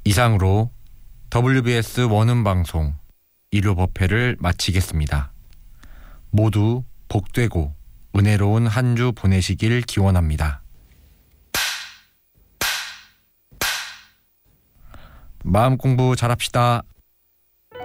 이상으로 WBS 원음 방송 1호 법회를 마치겠습니다. 모두 복되고 은혜로운 한 주 보내시길 기원합니다. 마음 공부 잘합시다.